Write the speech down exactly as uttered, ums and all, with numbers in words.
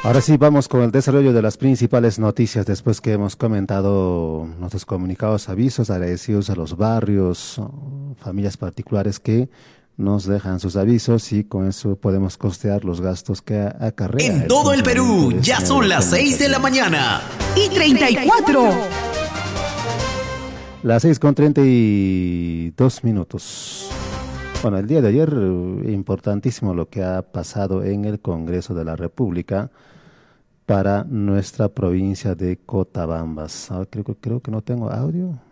Ahora sí, vamos con el desarrollo de las principales noticias después que hemos comentado nuestros comunicados, avisos, agradecidos a los barrios, o familias particulares que nos dejan sus avisos y con eso podemos costear los gastos que acarrea En el todo el funcionamiento Perú, de este ya medio son de las seis de la comunicación. mañana. Y treinta y cuatro. Las seis con treinta y dos minutos. Bueno, el día de ayer, eh, importantísimo lo que ha pasado en el Congreso de la República para nuestra provincia de Cotabambas. Ah, creo, que- creo que no tengo audio.